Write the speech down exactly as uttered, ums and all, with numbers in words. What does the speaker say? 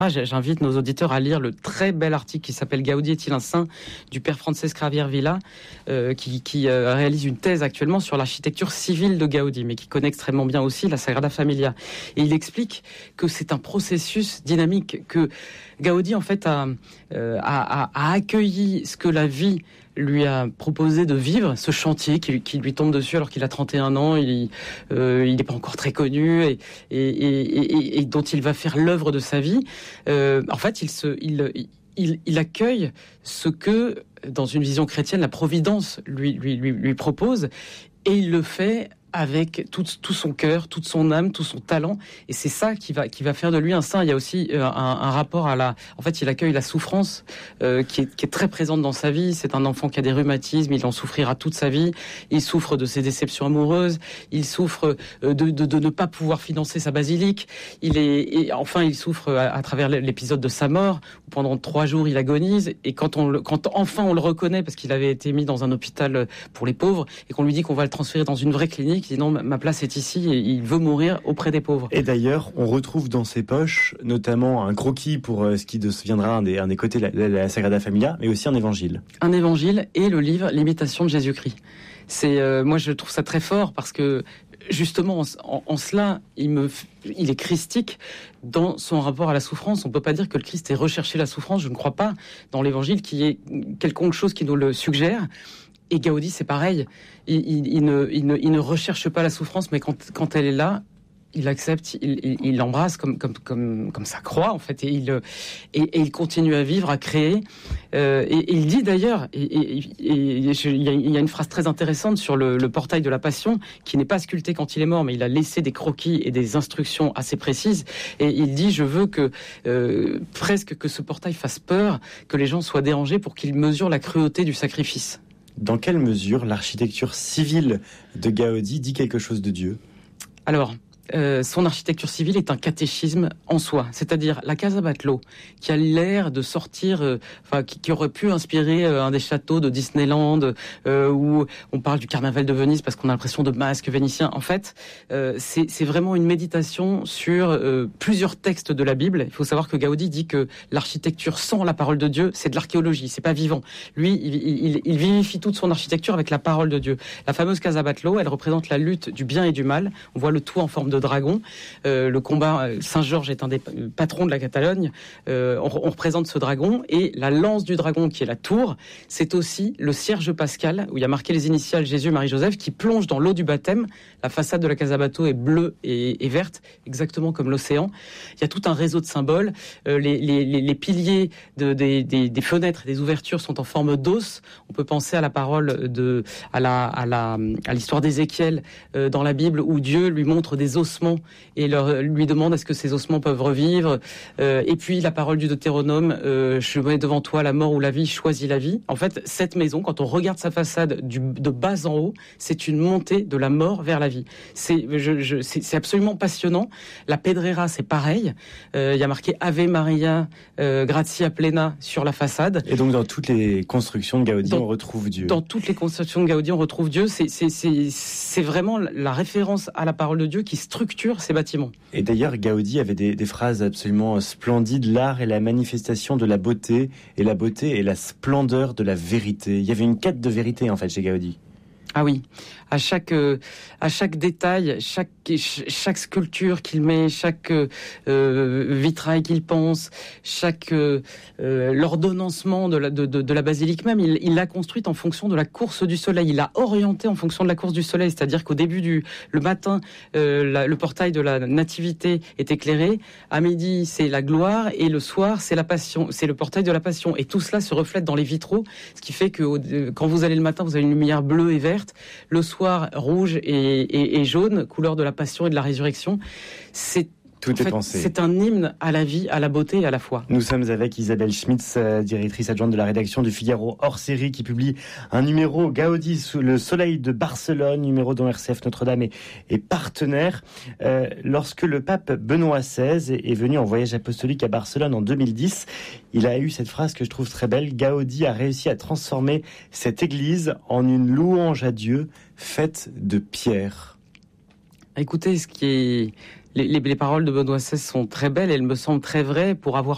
J'invite nos auditeurs à lire le très bel article qui s'appelle « Gaudi est-il un saint ?» du père Francesc Javier Vila, euh, qui, qui euh, réalise une thèse actuellement sur l'architecture civile de Gaudi, mais qui connaît extrêmement bien aussi la Sagrada Familia. Et il explique que c'est un processus dynamique, que Gaudi en fait a, euh, a, a, a accueilli ce que la vie lui a proposé de vivre, ce chantier qui, qui lui tombe dessus alors qu'il a trente et un ans, il euh, il n'est pas encore très connu et, et, et, et, et dont il va faire l'œuvre de sa vie. Euh, en fait, il, se, il, il, il accueille ce que, dans une vision chrétienne, la Providence lui, lui, lui, lui propose, et il le fait avec tout, tout son cœur, toute son âme, tout son talent, et c'est ça qui va qui va faire de lui un saint. Il y a aussi euh, un, un rapport à la, en fait, il accueille la souffrance euh, qui est qui est très présente dans sa vie. C'est un enfant qui a des rhumatismes, il en souffrira toute sa vie. Il souffre de ses déceptions amoureuses, il souffre euh, de, de de ne pas pouvoir financer sa basilique. Il est et enfin il souffre à, à travers l'épisode de sa mort où pendant trois jours il agonise, et quand on le, quand enfin on le reconnaît parce qu'il avait été mis dans un hôpital pour les pauvres et qu'on lui dit qu'on va le transférer dans une vraie clinique, il dit non, ma place est ici, et il veut mourir auprès des pauvres. Et d'ailleurs, on retrouve dans ses poches notamment un croquis pour euh, ce qui deviendra un des, un des côtés de la, la Sagrada Familia, mais aussi un évangile. Un évangile et le livre L'imitation de Jésus-Christ. C'est, euh, moi je trouve ça très fort parce que justement en, en, en cela, il, me, il est christique dans son rapport à la souffrance. On ne peut pas dire que le Christ ait recherché la souffrance, je ne crois pas, dans l'évangile qu'il y ait quelconque chose qui nous le suggère. Et Gaudi, c'est pareil. Il, il, il, ne, il, ne, il ne recherche pas la souffrance, mais quand, quand elle est là, il accepte, il, il, il l'embrasse comme, comme, comme, comme sa croix, en fait, et il, et, et il continue à vivre, à créer. Euh, et, et il dit d'ailleurs, et, et, et, et je, il, y a, il y a une phrase très intéressante sur le, le portail de la Passion, qui n'est pas sculpté quand il est mort, mais il a laissé des croquis et des instructions assez précises. Et il dit, je veux que euh, presque que ce portail fasse peur, que les gens soient dérangés pour qu'ils mesurent la cruauté du sacrifice. Dans quelle mesure l'architecture civile de Gaudi dit quelque chose de Dieu ? Alors, euh, son architecture civile est un catéchisme en soi, c'est-à-dire la Casa Batlló, qui a l'air de sortir, euh, enfin qui, qui aurait pu inspirer euh, un des châteaux de Disneyland, euh, où on parle du carnaval de Venise parce qu'on a l'impression de masques vénitiens. En fait, euh, c'est, c'est vraiment une méditation sur euh, plusieurs textes de la Bible. Il faut savoir que Gaudi dit que l'architecture sans la parole de Dieu, c'est de l'archéologie, c'est pas vivant. Lui, il, il, il vivifie toute son architecture avec la parole de Dieu. La fameuse Casa Batlló, elle représente la lutte du bien et du mal. On voit le tout en forme de dragon. Euh, le combat, Saint-Georges est un des patrons de la Catalogne. Euh, on, on représente ce dragon, et la lance du dragon, qui est la tour, c'est aussi le cierge pascal, où il y a marqué les initiales Jésus, Marie, Joseph, qui plonge dans l'eau du baptême. La façade de la Casa Batlló est bleue et, et verte, exactement comme l'océan. Il y a tout un réseau de symboles. Euh, les, les, les piliers de, des, des, des fenêtres et des ouvertures sont en forme d'os. On peut penser à la parole de, à la, à la, à l'histoire d'Ézéchiel euh, dans la Bible, où Dieu lui montre des ossements et leur, lui demande est-ce que ces ossements peuvent revivre. Euh, et puis la parole du Deutéronome, euh, je mets devant toi la mort ou la vie, choisis la vie. En fait, cette maison, quand on regarde sa façade du, de bas en haut, c'est une montée de la mort vers la vie. C'est, je, je, c'est, c'est absolument passionnant. La Pedrera, c'est pareil. Euh, il y a marqué Ave Maria, euh, gratia plena sur la façade. Et donc dans toutes les constructions de Gaudi, dans, on retrouve Dieu. Dans toutes les constructions de Gaudi, on retrouve Dieu. C'est, c'est, c'est, c'est vraiment la référence à la parole de Dieu qui structure ces bâtiments. Et d'ailleurs, Gaudi avait des, des phrases absolument splendides. L'art est la manifestation de la beauté, et la beauté est la splendeur de la vérité. Il y avait une quête de vérité, en fait, chez Gaudi. Ah oui, à chaque euh, à chaque détail, chaque chaque sculpture qu'il met, chaque euh, vitrail qu'il pense, chaque euh, l'ordonnancement de la de, de, de la basilique même, il, il l'a construite en fonction de la course du soleil. Il l'a orientée en fonction de la course du soleil, c'est-à-dire qu'au début du le matin, euh, la, le portail de la Nativité est éclairé, à midi c'est la gloire, et le soir c'est la Passion, c'est le portail de la Passion, et tout cela se reflète dans les vitraux, ce qui fait que au, quand vous allez le matin, vous avez une lumière bleue et verte. Le soir, rouge et, et, et jaune, couleur de la passion et de la résurrection. C'est Tout en est fait, pensé. C'est un hymne à la vie, à la beauté et à la foi. Nous sommes avec Isabelle Schmitz, directrice adjointe de la rédaction du Figaro hors série, qui publie un numéro Gaudi sous le soleil de Barcelone, numéro dont R C F Notre-Dame est, est partenaire. Euh, lorsque le pape Benoît seize est venu en voyage apostolique à Barcelone en deux mille dix, il a eu cette phrase que je trouve très belle. Gaudi a réussi à transformer cette église en une louange à Dieu faite de pierre. Écoutez, ce qui est... Les, les, les paroles de Benoît seize sont très belles, elles me semblent très vraies pour avoir